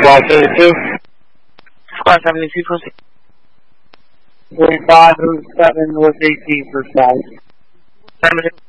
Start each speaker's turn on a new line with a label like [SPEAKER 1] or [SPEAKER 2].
[SPEAKER 1] Squad 32.
[SPEAKER 2] Squad 72, proceed.
[SPEAKER 1] 45 Route 7 North 18 for 5.
[SPEAKER 2] 72.